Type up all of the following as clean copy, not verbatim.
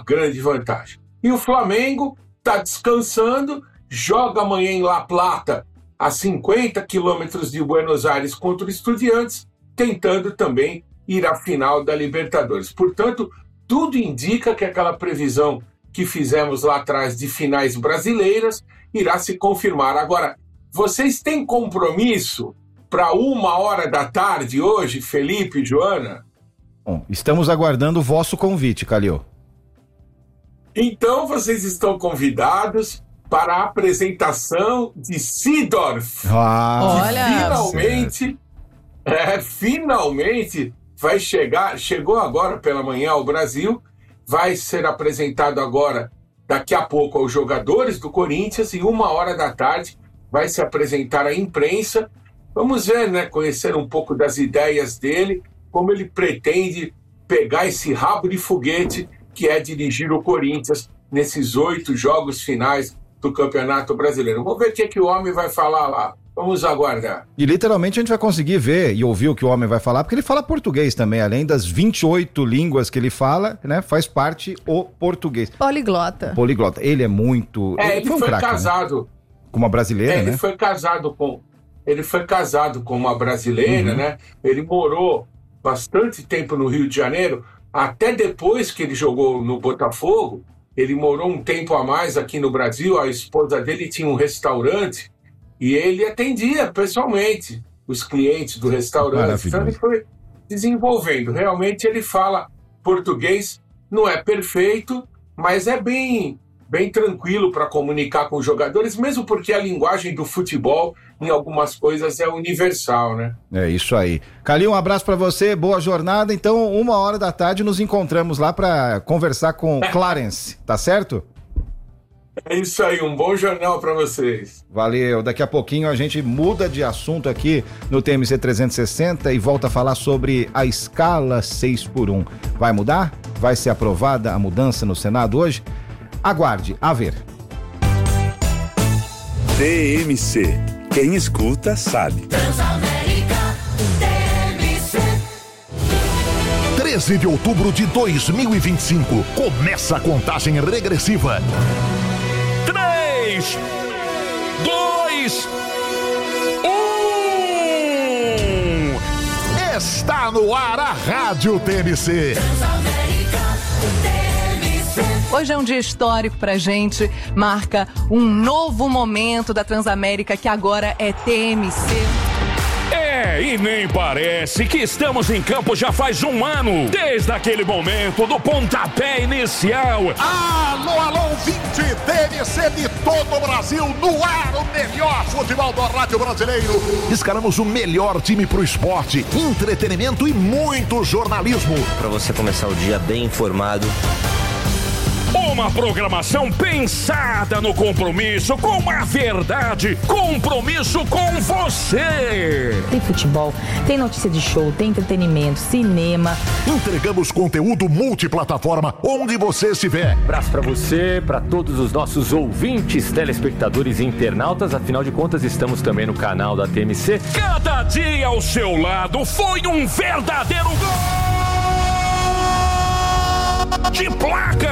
grande vantagem. E o Flamengo está descansando, joga amanhã em La Plata, a 50 quilômetros de Buenos Aires contra o Estudiantes, tentando também ir à final da Libertadores. Portanto, tudo indica que aquela previsão que fizemos lá atrás de finais brasileiras irá se confirmar. Agora, vocês têm compromisso para 13h hoje, Felipe e Joana? Bom, estamos aguardando o vosso convite, Calil. Então, vocês estão convidados para a apresentação de Seedorf. Finalmente vai chegou agora pela manhã ao Brasil, vai ser apresentado agora, daqui a pouco, aos jogadores do Corinthians, e 13h vai se apresentar à imprensa. Vamos ver, né, conhecer um pouco das ideias dele, como ele pretende pegar esse rabo de foguete que é dirigir o Corinthians nesses 8 jogos finais do Campeonato Brasileiro. Vamos ver o que o homem vai falar lá. Vamos aguardar. E literalmente a gente vai conseguir ver e ouvir o que o homem vai falar, porque ele fala português também, além das 28 línguas que ele fala, né? Faz parte o português. Poliglota. Ele é muito... Ele foi craque, casado... Né? Com uma brasileira, né? Ele foi casado com uma brasileira, né? Ele morou bastante tempo no Rio de Janeiro, até depois que ele jogou no Botafogo, ele morou um tempo a mais aqui no Brasil. A esposa dele tinha um restaurante e ele atendia pessoalmente os clientes do restaurante. Então ele foi desenvolvendo. Realmente ele fala português, não é perfeito, mas é bem tranquilo para comunicar com os jogadores, mesmo porque a linguagem do futebol, em algumas coisas, é universal, né? É isso aí. Calil, um abraço para você, boa jornada. Então, 13h nos encontramos lá para conversar com Clarence, tá certo? É isso aí, um bom jornal para vocês. Valeu, daqui a pouquinho a gente muda de assunto aqui no TMC 360 e volta a falar sobre a escala 6x1. Vai mudar? Vai ser aprovada a mudança no Senado hoje? Aguarde, a ver. TMC. Quem escuta sabe. Transamérica TMC. 13 de outubro de 2025. Começa a contagem regressiva. 3, 2, 1. Está no ar a Rádio TMC. Transamérica TMC. Hoje é um dia histórico pra gente, marca um novo momento da Transamérica, que agora é TMC. E nem parece que estamos em campo já faz um ano, desde aquele momento do pontapé inicial. Alô, 20 TMC de todo o Brasil, no ar, o melhor futebol do rádio brasileiro. Escalamos o melhor time pro esporte, entretenimento e muito jornalismo. Pra você começar o dia bem informado. Uma programação pensada no compromisso com a verdade, compromisso com você. Tem futebol, tem notícia de show, tem entretenimento, cinema. Entregamos conteúdo multiplataforma onde você estiver. Abraço pra você, pra todos os nossos ouvintes, telespectadores e internautas. Afinal de contas, estamos também no canal da TMC. Cada dia ao seu lado foi um verdadeiro gol de placa.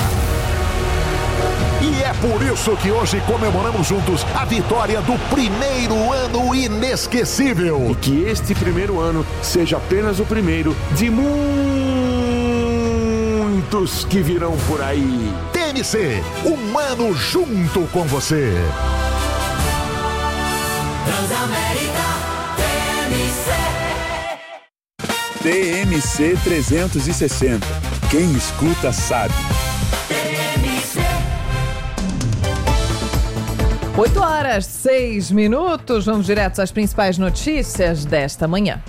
E é por isso que hoje comemoramos juntos a vitória do primeiro ano inesquecível. E que este primeiro ano seja apenas o primeiro de muitos que virão por aí. TMC, um ano junto com você. Transamérica TMC. TMC 360. Quem escuta sabe. 8h06. Vamos direto às principais notícias desta manhã.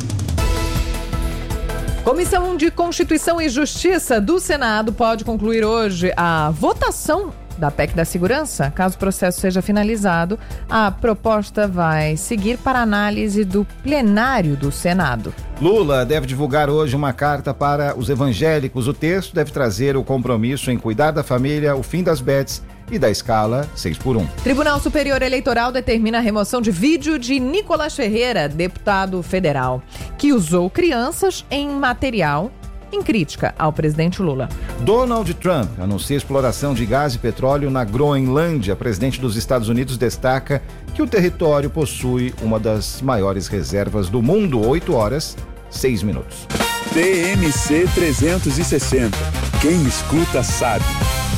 Comissão de Constituição e Justiça do Senado pode concluir hoje a votação da PEC da Segurança. Caso o processo seja finalizado, a proposta vai seguir para análise do plenário do Senado. Lula deve divulgar hoje uma carta para os evangélicos. O texto deve trazer o compromisso em cuidar da família, o fim das bets e da escala 6x1. Tribunal Superior Eleitoral determina a remoção de vídeo de Nicolás Ferreira, deputado federal, que usou crianças em material em crítica ao presidente Lula. Donald Trump anuncia exploração de gás e petróleo na Groenlândia. O presidente dos Estados Unidos destaca que o território possui uma das maiores reservas do mundo. 8h06. TMC 360. Quem escuta sabe.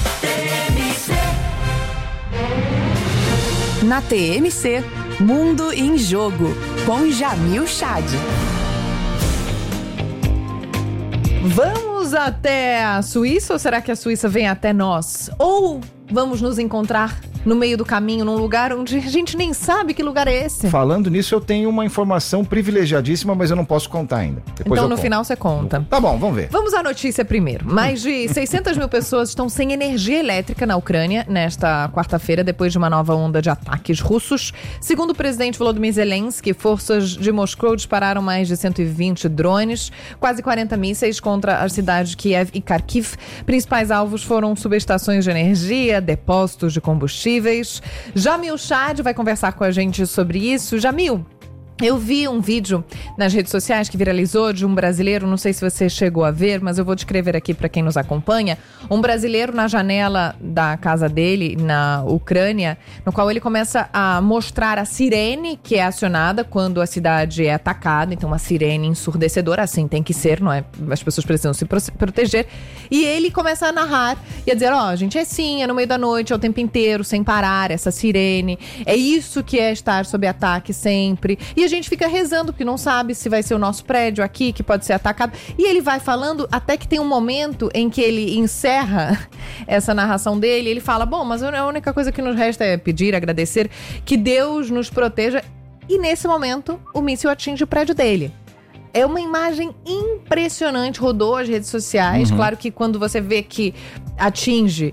Na TMC, Mundo em Jogo, com Jamil Chad. Vamos até a Suíça ou será que a Suíça vem até nós? Ou vamos nos encontrar no meio do caminho, num lugar onde a gente nem sabe que lugar é esse? Falando nisso, eu tenho uma informação privilegiadíssima, mas eu não posso contar ainda. Depois então no final você conta. Tá bom, vamos ver. Vamos à notícia primeiro. Mais de 600 mil pessoas estão sem energia elétrica na Ucrânia nesta quarta-feira, depois de uma nova onda de ataques russos. Segundo o presidente Volodymyr Zelensky, forças de Moscou dispararam mais de 120 drones, quase 40 mísseis contra as cidades de Kiev e Kharkiv. Principais alvos foram subestações de energia, depósitos de combustíveis. Jamil Chad vai conversar com a gente sobre isso. Jamil, eu vi um vídeo nas redes sociais que viralizou de um brasileiro, não sei se você chegou a ver, mas eu vou descrever aqui para quem nos acompanha. Um brasileiro na janela da casa dele, na Ucrânia, no qual ele começa a mostrar a sirene que é acionada quando a cidade é atacada. Então, uma sirene ensurdecedora, assim tem que ser, não é? As pessoas precisam se proteger. E ele começa a narrar e a dizer, ó, gente, é sim, é no meio da noite, é o tempo inteiro, sem parar, essa sirene. É isso que é estar sob ataque sempre. E a gente fica rezando, porque não sabe se vai ser o nosso prédio aqui, que pode ser atacado. E ele vai falando até que tem um momento em que ele encerra essa narração dele. Ele fala, bom, mas a única coisa que nos resta é pedir, agradecer, que Deus nos proteja. E nesse momento, o míssil atinge o prédio dele. É uma imagem impressionante, rodou as redes sociais. Claro que quando você vê que atinge,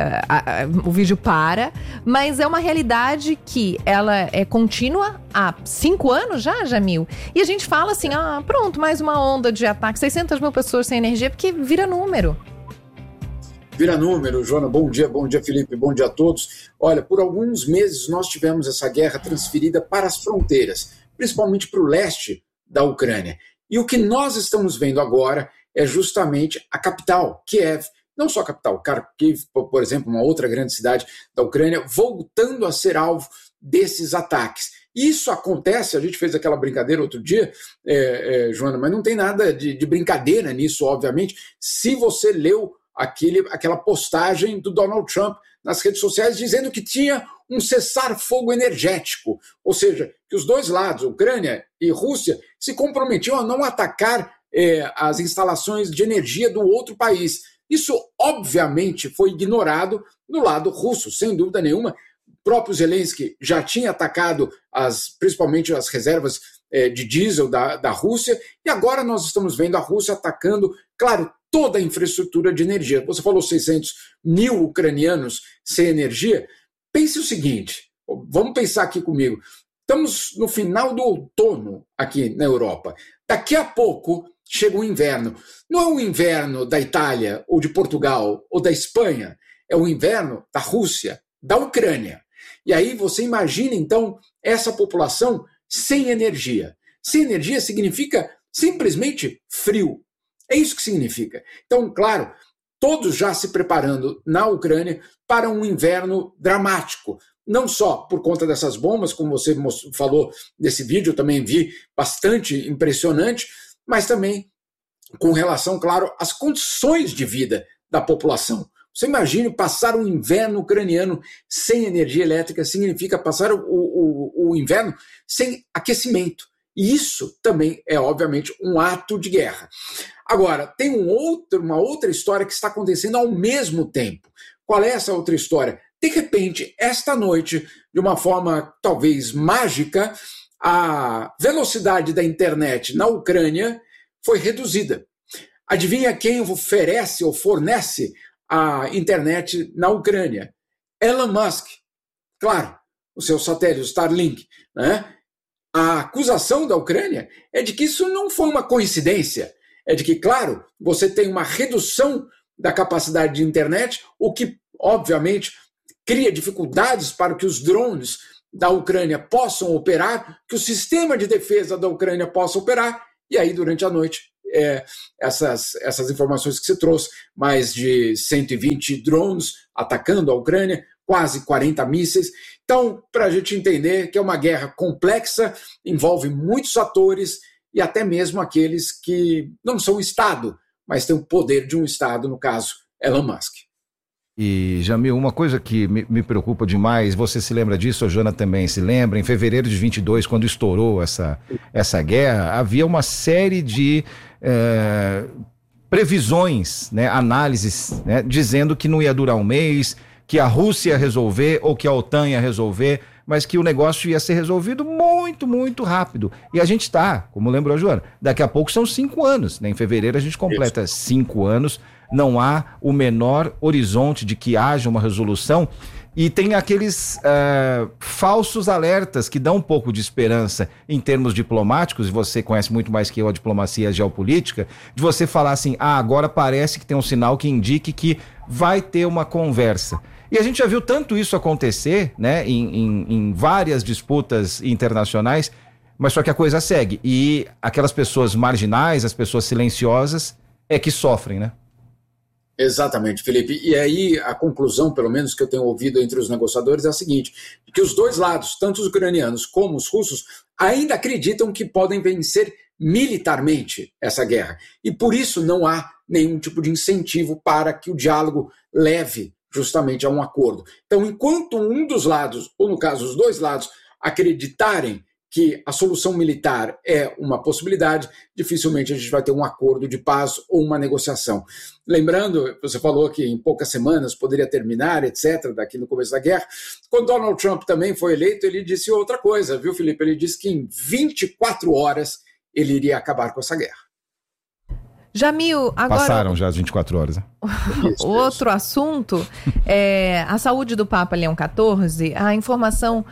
o vídeo para, mas é uma realidade que ela é contínua há 5 anos já, Jamil. E a gente fala assim, pronto, mais uma onda de ataque, 600 mil pessoas sem energia, porque vira número. Vira número, Joana, bom dia Felipe, bom dia a todos. Olha, por alguns meses nós tivemos essa guerra transferida para as fronteiras, principalmente para o leste da Ucrânia. E o que nós estamos vendo agora é justamente a capital, Kiev, não só a capital, Kharkiv, por exemplo, uma outra grande cidade da Ucrânia, voltando a ser alvo desses ataques. Isso acontece, a gente fez aquela brincadeira outro dia, Joana, mas não tem nada de brincadeira nisso, obviamente, se você leu aquela postagem do Donald Trump nas redes sociais dizendo que tinha um cessar-fogo energético, ou seja, que os dois lados, Ucrânia e Rússia, se comprometiam a não atacar as instalações de energia do outro país. Isso, obviamente, foi ignorado no lado russo, sem dúvida nenhuma. O próprio Zelensky já tinha atacado principalmente as reservas de diesel da Rússia, e agora nós estamos vendo a Rússia atacando, claro, toda a infraestrutura de energia. Você falou 600 mil ucranianos sem energia. Pense o seguinte, vamos pensar aqui comigo. Estamos no final do outono aqui na Europa. Daqui a pouco chega o inverno. Não é o inverno da Itália, ou de Portugal, ou da Espanha. É o inverno da Rússia, da Ucrânia. E aí você imagina, então, essa população sem energia. Sem energia significa simplesmente frio. É isso que significa. Então, claro, todos já se preparando na Ucrânia para um inverno dramático. Não só por conta dessas bombas, como você falou desse vídeo, eu também vi, bastante impressionante, mas também com relação, claro, às condições de vida da população. Você imagine passar um inverno ucraniano sem energia elétrica, significa passar o inverno sem aquecimento. E isso também é, obviamente, um ato de guerra. Agora, tem uma outra história que está acontecendo ao mesmo tempo. Qual é essa outra história? De repente, esta noite, de uma forma talvez mágica, a velocidade da internet na Ucrânia foi reduzida. Adivinha quem oferece ou fornece a internet na Ucrânia? Elon Musk. Claro, o seu satélite, o Starlink, né? A acusação da Ucrânia é de que isso não foi uma coincidência. É de que, claro, você tem uma redução da capacidade de internet, o que, obviamente, cria dificuldades para que os drones da Ucrânia possam operar, que o sistema de defesa da Ucrânia possa operar, e aí, durante a noite, essas informações que você trouxe, mais de 120 drones atacando a Ucrânia, quase 40 mísseis. Então, para a gente entender que é uma guerra complexa, envolve muitos atores e até mesmo aqueles que não são Estado, mas têm o poder de um Estado, no caso, Elon Musk. E, Jamil, uma coisa que me preocupa demais, você se lembra disso, a Joana também se lembra, em fevereiro de 22, quando estourou essa guerra, havia uma série de previsões, né, análises, né, dizendo que não ia durar um mês, que a Rússia ia resolver ou que a OTAN ia resolver, mas que o negócio ia ser resolvido muito, muito rápido. E a gente está, como lembrou a Joana, daqui a pouco são 5 anos, né? Em fevereiro a gente completa 5 anos, não há o menor horizonte de que haja uma resolução e tem aqueles falsos alertas que dão um pouco de esperança em termos diplomáticos, e você conhece muito mais que eu a diplomacia geopolítica, de você falar assim, agora parece que tem um sinal que indique que vai ter uma conversa. E a gente já viu tanto isso acontecer, né, em várias disputas internacionais, mas só que a coisa segue. E aquelas pessoas marginais, as pessoas silenciosas, é que sofrem, né? Exatamente, Felipe. E aí a conclusão, pelo menos que eu tenho ouvido entre os negociadores, é a seguinte, que os dois lados, tanto os ucranianos como os russos, ainda acreditam que podem vencer militarmente essa guerra. E por isso não há nenhum tipo de incentivo para que o diálogo leve justamente a um acordo. Então, enquanto um dos lados, ou no caso os dois lados, acreditarem que a solução militar é uma possibilidade, dificilmente a gente vai ter um acordo de paz ou uma negociação. Lembrando, você falou que em poucas semanas poderia terminar, etc., daqui no começo da guerra. Quando Donald Trump também foi eleito, ele disse outra coisa, viu, Felipe? Ele disse que em 24 horas ele iria acabar com essa guerra. Jamil, agora... Passaram já as 24 horas, né? Outro assunto é a saúde do Papa Leão XIV. A informação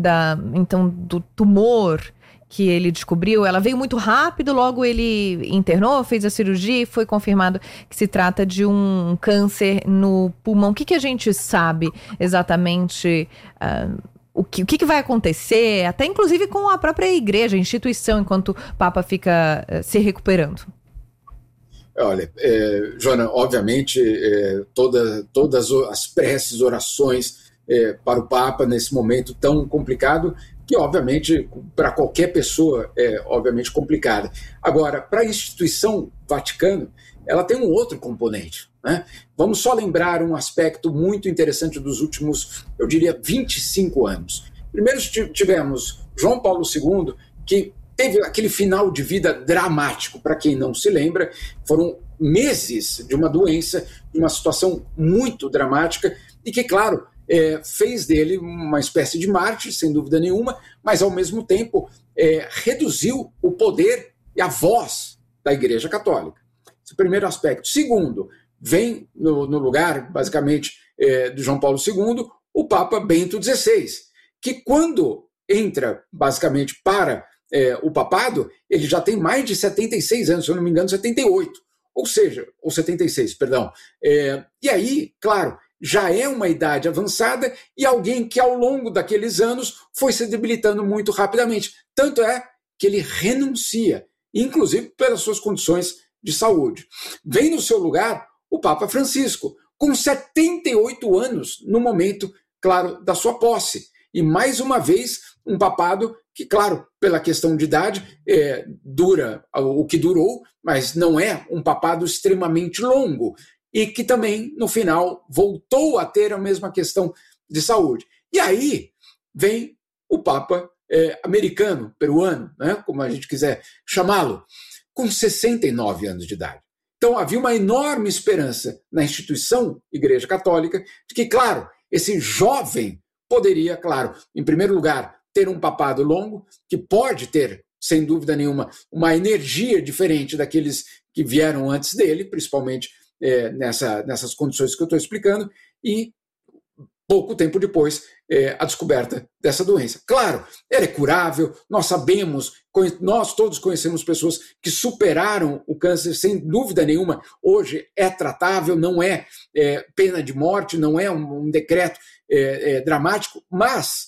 do tumor que ele descobriu, ela veio muito rápido, logo ele internou, fez a cirurgia e foi confirmado que se trata de um câncer no pulmão. O que a gente sabe exatamente... O que vai acontecer, até inclusive com a própria igreja, a instituição, enquanto o Papa fica se recuperando? Olha, Joana, obviamente todas as preces, orações para o Papa nesse momento tão complicado, que obviamente para qualquer pessoa é obviamente complicada. Agora, para a instituição Vaticano, ela tem um outro componente, né? Vamos só lembrar um aspecto muito interessante dos últimos, eu diria, 25 anos. Primeiro tivemos João Paulo II, que teve aquele final de vida dramático. Para quem não se lembra, foram meses de uma doença, de uma situação muito dramática e que, claro, fez dele uma espécie de mártir, sem dúvida nenhuma, mas, ao mesmo tempo, reduziu o poder e a voz da Igreja Católica. Esse é o primeiro aspecto. Segundo, vem no lugar, basicamente, do João Paulo II, o Papa Bento XVI, que quando entra, basicamente, para o papado, ele já tem mais de 76 anos, se eu não me engano, 78, ou 76, perdão. E aí, claro, já é uma idade avançada e alguém que ao longo daqueles anos foi se debilitando muito rapidamente. Tanto é que ele renuncia, inclusive pelas suas condições de saúde. Vem no seu lugar o Papa Francisco, com 78 anos no momento, claro, da sua posse. E mais uma vez, um papado que, claro, pela questão de idade, dura o que durou, mas não é um papado extremamente longo, e que também, no final, voltou a ter a mesma questão de saúde. E aí vem o Papa americano, peruano, né, como a gente quiser chamá-lo, com 69 anos de idade. Então havia uma enorme esperança na instituição Igreja Católica de que, claro, esse jovem poderia, claro, em primeiro lugar, ter um papado longo, que pode ter, sem dúvida nenhuma, uma energia diferente daqueles que vieram antes dele, principalmente nessas condições que eu estou explicando, e pouco tempo depois, a descoberta dessa doença. Claro, ela é curável, nós sabemos, nós todos conhecemos pessoas que superaram o câncer sem dúvida nenhuma, hoje é tratável, não é pena de morte, não é um decreto dramático, mas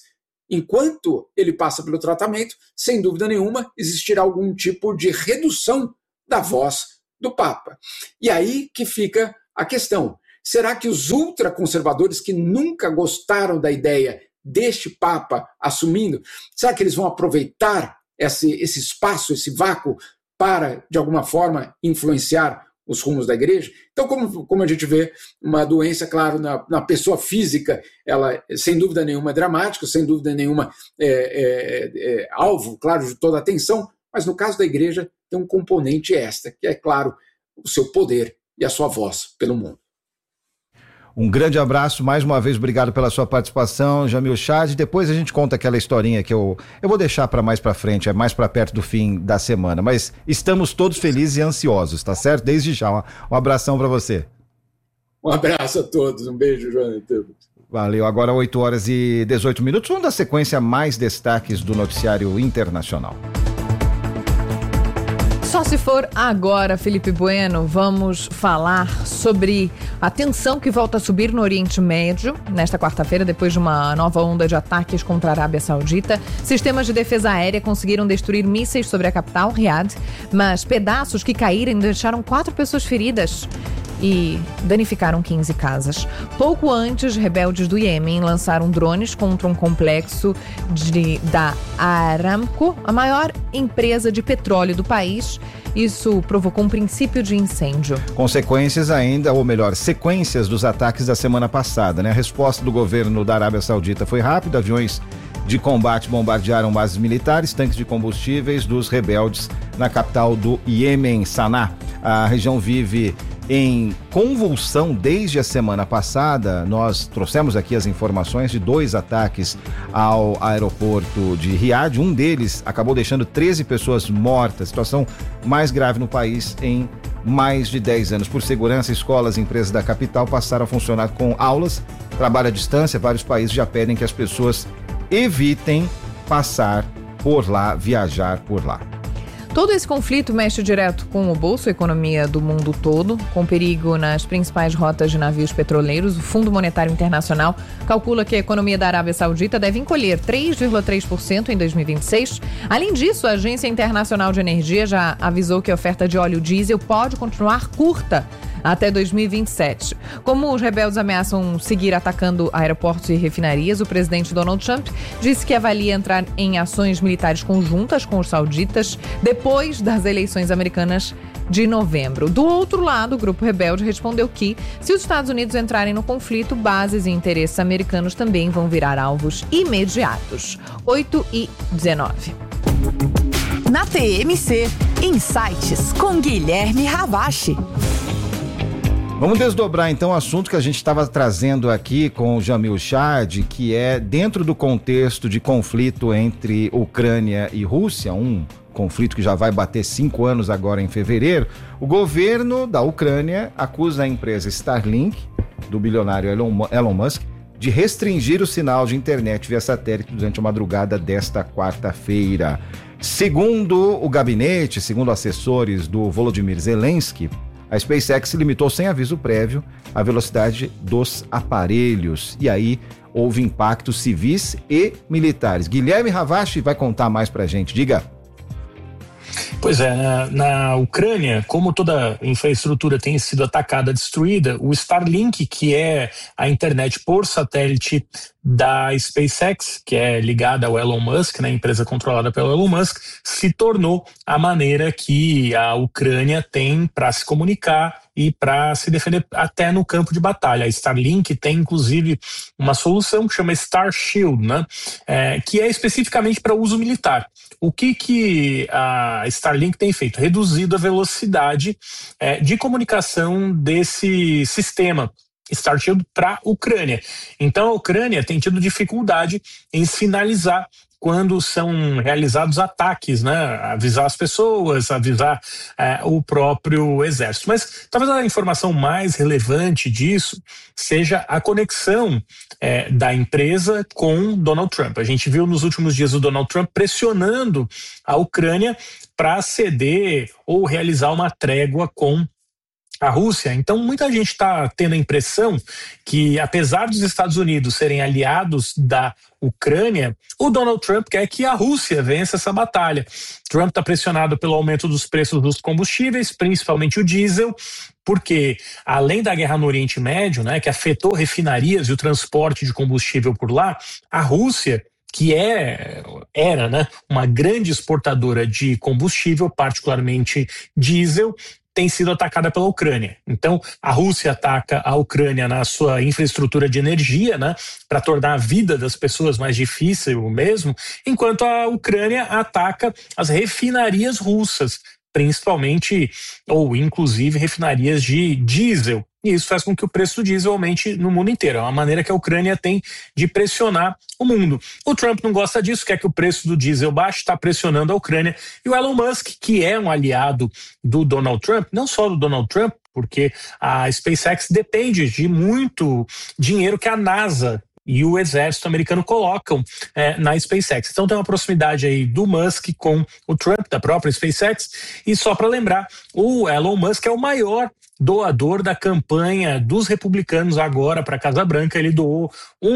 enquanto ele passa pelo tratamento, sem dúvida nenhuma, existirá algum tipo de redução da voz do Papa. E aí que fica a questão. Será que os ultraconservadores que nunca gostaram da ideia deste Papa assumindo, será que eles vão aproveitar esse espaço, esse vácuo, para, de alguma forma, influenciar os rumos da igreja? Então, como a gente vê, uma doença, claro, na pessoa física, ela, sem dúvida nenhuma, é dramática, sem dúvida nenhuma, alvo, claro, de toda a atenção, mas no caso da igreja, tem um componente extra, que é, claro, o seu poder e a sua voz pelo mundo. Um grande abraço, mais uma vez, obrigado pela sua participação, Jamil Chad. Depois a gente conta aquela historinha que eu vou deixar para mais para frente, é mais para perto do fim da semana. Mas estamos todos felizes e ansiosos, tá certo? Desde já, um abração para você. Um abraço a todos, um beijo, João. Valeu, agora 8h18. Vamos dar sequência a mais destaques do noticiário internacional. Só se for agora, Felipe Bueno, vamos falar sobre a tensão que volta a subir no Oriente Médio. Nesta quarta-feira, depois de uma nova onda de ataques contra a Arábia Saudita, sistemas de defesa aérea conseguiram destruir mísseis sobre a capital, Riad, mas pedaços que caíram deixaram 4 pessoas feridas e danificaram 15 casas. Pouco antes, rebeldes do Iêmen lançaram drones contra um complexo da Aramco, a maior empresa de petróleo do país. Isso provocou um princípio de incêndio. Consequências ainda, ou melhor, sequências dos ataques da semana passada, né? A resposta do governo da Arábia Saudita foi rápida, aviões de combate bombardearam bases militares, tanques de combustíveis dos rebeldes na capital do Iêmen, Saná. A região vive em convulsão desde a semana passada. Nós trouxemos aqui as informações de 2 ataques ao aeroporto de Riad. Um deles acabou deixando 13 pessoas mortas, situação mais grave no país em mais de 10 anos. Por segurança, escolas e empresas da capital passaram a funcionar com aulas, trabalho à distância. Vários países já pedem que as pessoas evitem passar por lá, viajar por lá. Todo esse conflito mexe direto com o bolso, a economia do mundo todo, com perigo nas principais rotas de navios petroleiros. O Fundo Monetário Internacional calcula que a economia da Arábia Saudita deve encolher 3,3% em 2026. Além disso, a Agência Internacional de Energia já avisou que a oferta de óleo diesel pode continuar curta até 2027. Como os rebeldes ameaçam seguir atacando aeroportos e refinarias, o presidente Donald Trump disse que avalia entrar em ações militares conjuntas com os sauditas depois das eleições americanas de novembro. Do outro lado, o grupo rebelde respondeu que, se os Estados Unidos entrarem no conflito, bases e interesses americanos também vão virar alvos imediatos. 8h19. Na TMC, Insights com Guilherme Ravache. Vamos desdobrar então o assunto que a gente estava trazendo aqui com o Jamil Chad, que é dentro do contexto de conflito entre Ucrânia e Rússia, um conflito que já vai bater 5 anos agora em fevereiro. O governo da Ucrânia acusa a empresa Starlink, do bilionário Elon Musk, de restringir o sinal de internet via satélite durante a madrugada desta quarta-feira. Segundo o gabinete, segundo assessores do Volodymyr Zelensky, a SpaceX limitou sem aviso prévio a velocidade dos aparelhos. E aí houve impactos civis e militares. Guilherme Ravache vai contar mais pra gente. Diga. Pois é, na Ucrânia, como toda a infraestrutura tem sido atacada, destruída, o Starlink, que é a internet por satélite da SpaceX, que é ligada ao Elon Musk, né, empresa controlada pelo Elon Musk, se tornou a maneira que a Ucrânia tem para se comunicar e para se defender até no campo de batalha. A Starlink tem, inclusive, uma solução que chama Star Shield, né, que é especificamente para uso militar. O que a Starlink tem feito? Reduzido a velocidade de comunicação desse sistema Star Shield para a Ucrânia. Então a Ucrânia tem tido dificuldade em sinalizar quando são realizados ataques, né? Avisar as pessoas, avisar o próprio exército. Mas talvez a informação mais relevante disso seja a conexão da empresa com Donald Trump. A gente viu nos últimos dias o Donald Trump pressionando a Ucrânia para ceder ou realizar uma trégua com a Rússia. Então, muita gente está tendo a impressão que, apesar dos Estados Unidos serem aliados da Ucrânia, o Donald Trump quer que a Rússia vença essa batalha. Trump está pressionado pelo aumento dos preços dos combustíveis, principalmente o diesel, porque além da guerra no Oriente Médio, né, que afetou refinarias e o transporte de combustível por lá, a Rússia, que era, né, uma grande exportadora de combustível, particularmente diesel, tem sido atacada pela Ucrânia. Então, a Rússia ataca a Ucrânia na sua infraestrutura de energia, né, para tornar a vida das pessoas mais difícil mesmo, enquanto a Ucrânia ataca as refinarias russas, principalmente, ou inclusive, refinarias de diesel. E isso faz com que o preço do diesel aumente no mundo inteiro. É uma maneira que a Ucrânia tem de pressionar o mundo. O Trump não gosta disso, quer que o preço do diesel baixe, está pressionando a Ucrânia. E o Elon Musk, que é um aliado do Donald Trump, não só do Donald Trump, porque a SpaceX depende de muito dinheiro que a NASA e o exército americano colocam na SpaceX. Então tem uma proximidade aí do Musk com o Trump, da própria SpaceX. E só para lembrar, o Elon Musk é o maior doador da campanha dos republicanos agora para a Casa Branca. Ele doou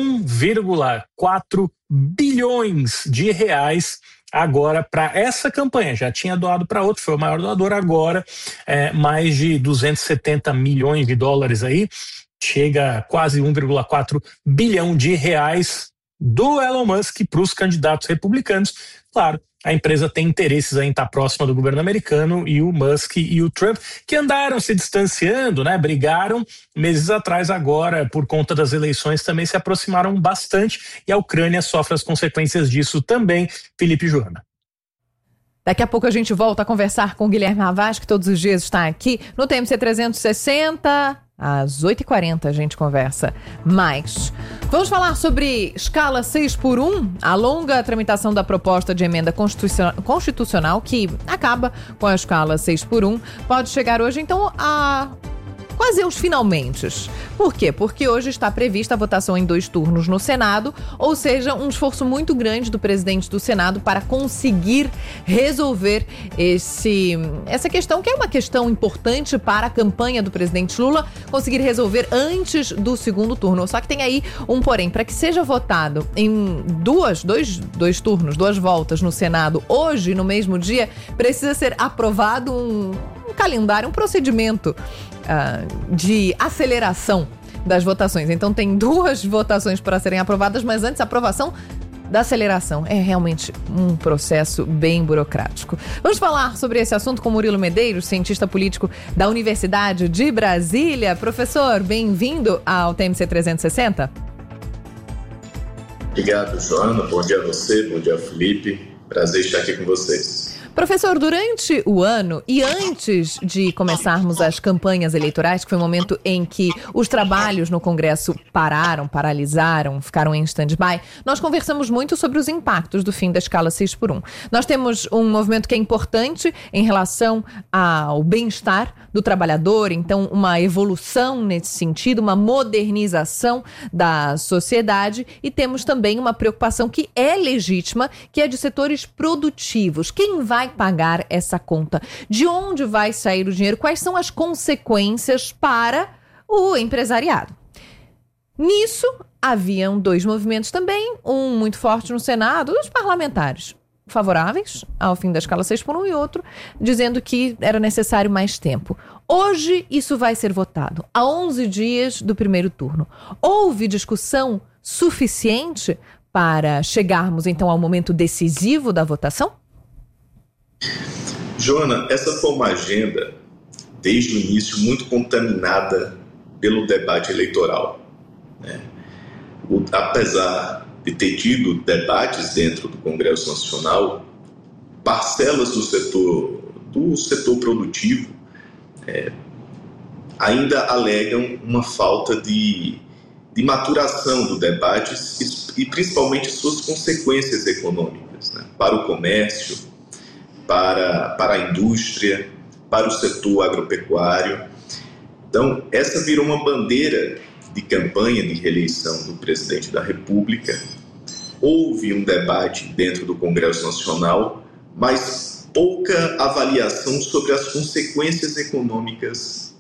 1,4 bilhões de reais agora para essa campanha. Já tinha doado para outro, foi o maior doador. Agora mais de 270 milhões de dólares aí, chega a quase 1,4 bilhão de reais do Elon Musk para os candidatos republicanos. Claro, a empresa tem interesses em estar próxima do governo americano, e o Musk e o Trump, que andaram se distanciando, né, brigaram meses atrás, agora, por conta das eleições, também se aproximaram bastante, e a Ucrânia sofre as consequências disso também. Felipe e Joana. Daqui a pouco a gente volta a conversar com o Guilherme Ravaz, que todos os dias está aqui no TMC 360. Às 8h40 a gente conversa mais. Vamos falar sobre escala 6x1, a longa tramitação da proposta de emenda constitucional que acaba com a escala 6x1. Pode chegar hoje, então, a quase os finalmentes. Por quê? Porque hoje está prevista a votação em 2 turnos no Senado, ou seja, um esforço muito grande do presidente do Senado para conseguir resolver essa questão, que é uma questão importante para a campanha do presidente Lula, conseguir resolver antes do 2º turno. Só que tem aí um porém, para que seja votado em dois turnos, 2 voltas no Senado, hoje, no mesmo dia, precisa ser aprovado um calendário, um procedimento de aceleração das votações. Então tem 2 votações para serem aprovadas, mas antes a aprovação da aceleração. É realmente um processo bem burocrático. Vamos falar sobre esse assunto com Murilo Medeiros, cientista político da Universidade de Brasília. Professor, bem-vindo ao TMC 360. Obrigado, Joana. Bom dia a você, bom dia, Felipe. Prazer estar aqui com vocês. Professor, durante o ano e antes de começarmos as campanhas eleitorais, que foi o momento em que os trabalhos no Congresso paralisaram, ficaram em stand-by, nós conversamos muito sobre os impactos do fim da escala 6x1. Nós temos um movimento que é importante em relação ao bem-estar do trabalhador, então uma evolução nesse sentido, uma modernização da sociedade, e temos também uma preocupação que é legítima, que é de setores produtivos. Quem vai pagar essa conta? De onde vai sair o dinheiro? Quais são as consequências para o empresariado? Nisso, haviam 2 movimentos também, um muito forte no Senado, os parlamentares favoráveis ao fim da escala 6x1 e outro dizendo que era necessário mais tempo. Hoje isso vai ser votado, a 11 dias do 1º turno. Houve discussão suficiente para chegarmos então ao momento decisivo da votação? Joana, essa foi uma agenda, desde o início, muito contaminada pelo debate eleitoral, né? Apesar de ter tido debates dentro do Congresso Nacional, parcelas do setor produtivo ainda alegam uma falta de maturação do debate e principalmente suas consequências econômicas, né? Para o comércio, para a indústria, para o setor agropecuário. Então, essa virou uma bandeira de campanha de reeleição do presidente da República. Houve um debate dentro do Congresso Nacional, mas pouca avaliação sobre as consequências econômicas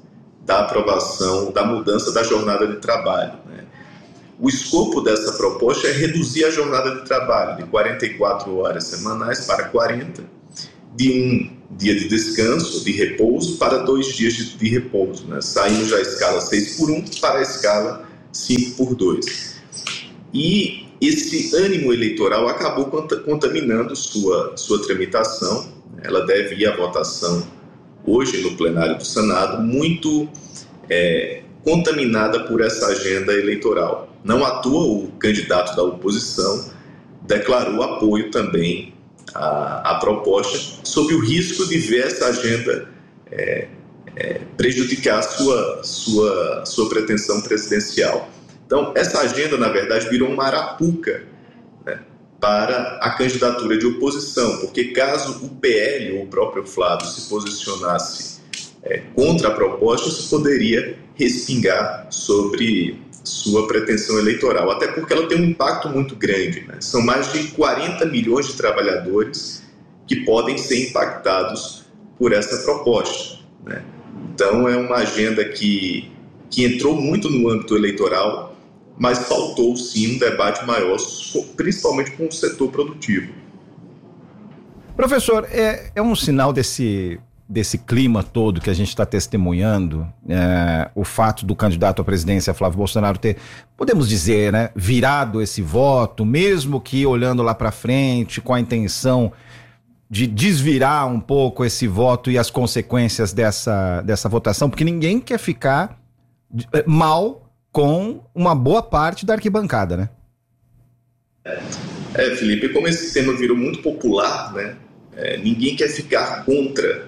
da aprovação da mudança da jornada de trabalho, né? O escopo dessa proposta é reduzir a jornada de trabalho de 44 horas semanais para 40, de um dia de descanso, de repouso, para 2 dias de repouso, né? Saindo da escala 6x1 para a escala 5x2. E esse ânimo eleitoral acabou contaminando sua tramitação. Ela deve ir à votação hoje no plenário do Senado, muito contaminada por essa agenda eleitoral. Não à toa, o candidato da oposição declarou apoio também à proposta, sob o risco de ver essa agenda prejudicar sua pretensão presidencial. Então, essa agenda, na verdade, virou uma arapuca, né, para a candidatura de oposição, porque caso o PL ou o próprio Flávio se posicionasse contra a proposta, isso poderia respingar sobre sua pretensão eleitoral, até porque ela tem um impacto muito grande, né? São mais de 40 milhões de trabalhadores que podem ser impactados por essa proposta, né? Então, é uma agenda que entrou muito no âmbito eleitoral, mas faltou sim um debate maior, principalmente com o setor produtivo. Professor, é um sinal desse clima todo que a gente está testemunhando, o fato do candidato à presidência Flávio Bolsonaro ter, podemos dizer, né, virado esse voto, mesmo que olhando lá para frente com a intenção de desvirar um pouco esse voto e as consequências dessa votação, porque ninguém quer ficar mal com uma boa parte da arquibancada, né? Felipe, como esse tema virou muito popular, né? Ninguém quer ficar contra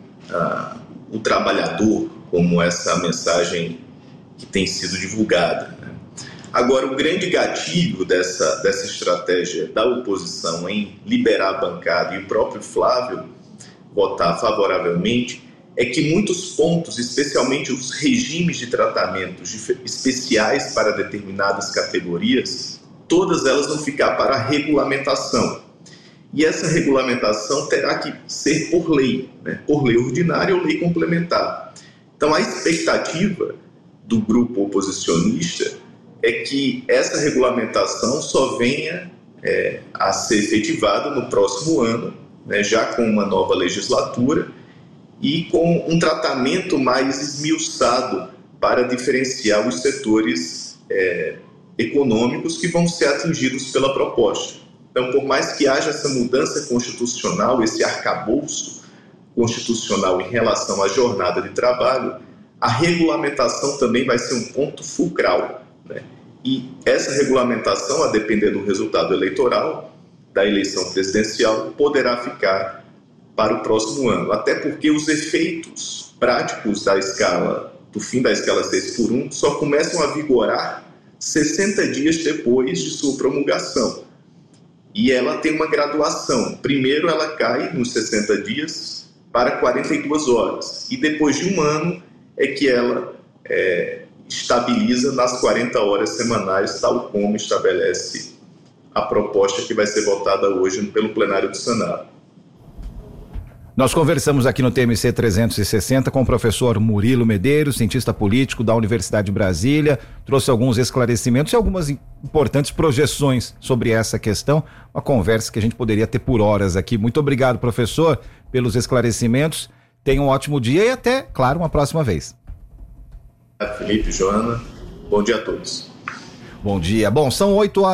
o trabalhador, como essa mensagem que tem sido divulgada, né? Agora, o grande gatilho dessa estratégia da oposição em liberar a bancada e o próprio Flávio votar favoravelmente é que muitos pontos, especialmente os regimes de tratamentos especiais para determinadas categorias, todas elas vão ficar para regulamentação. E essa regulamentação terá que ser por lei, né? Por lei ordinária ou lei complementar. Então, a expectativa do grupo oposicionista é que essa regulamentação só venha a ser efetivada no próximo ano, né? Já com uma nova legislatura e com um tratamento mais esmiuçado para diferenciar os setores econômicos que vão ser atingidos pela proposta. Então, por mais que haja essa mudança constitucional, esse arcabouço constitucional em relação à jornada de trabalho, a regulamentação também vai ser um ponto fulcral, né? E essa regulamentação, a depender do resultado eleitoral, da eleição presidencial, poderá ficar para o próximo ano, até porque os efeitos práticos do fim da escala 6x1 só começam a vigorar 60 dias depois de sua promulgação. E ela tem uma graduação. Primeiro ela cai nos 60 dias para 42 horas. E depois de um ano é que ela estabiliza nas 40 horas semanais, tal como estabelece a proposta que vai ser votada hoje pelo plenário do Senado. Nós conversamos aqui no TMC 360 com o professor Murilo Medeiros, cientista político da Universidade de Brasília, trouxe alguns esclarecimentos e algumas importantes projeções sobre essa questão, uma conversa que a gente poderia ter por horas aqui. Muito obrigado, professor, pelos esclarecimentos, tenha um ótimo dia e até, claro, uma próxima vez. Felipe, Joana, bom dia a todos. Bom dia. Bom, são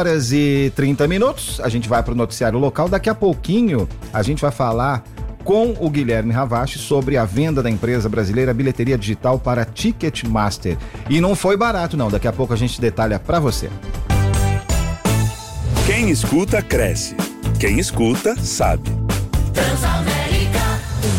8h30, a gente vai para o noticiário local, daqui a pouquinho a gente vai falar com o Guilherme Ravache sobre a venda da empresa brasileira Bilheteria Digital para Ticketmaster. E não foi barato não, daqui a pouco a gente detalha para você. Quem escuta, cresce. Quem escuta, sabe. Transamérica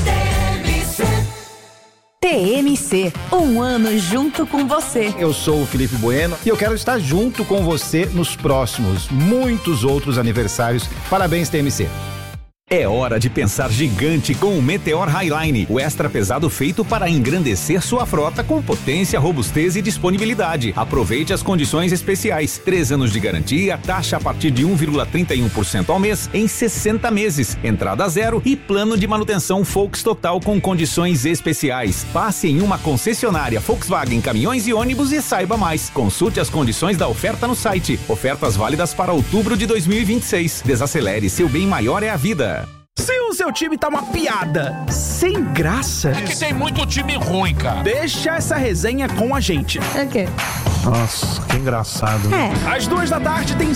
TMC, um ano junto com você. Eu sou o Felipe Bueno e eu quero estar junto com você nos próximos, muitos outros aniversários. Parabéns, TMC. É hora de pensar gigante com o Meteor Highline, o extra pesado feito para engrandecer sua frota com potência, robustez e disponibilidade. Aproveite as condições especiais. 3 anos de garantia, taxa a partir de 1,31% ao mês em 60 meses, entrada zero e plano de manutenção Volks Total com condições especiais. Passe em uma concessionária Volkswagen Caminhões e Ônibus e saiba mais. Consulte as condições da oferta no site. Ofertas válidas para outubro de 2026. Desacelere, seu bem maior é a vida. Se o seu time tá uma piada sem graça... É que tem muito time ruim, cara. Deixa essa resenha com a gente. É o quê? Nossa, que engraçado. Às 2 da tarde tem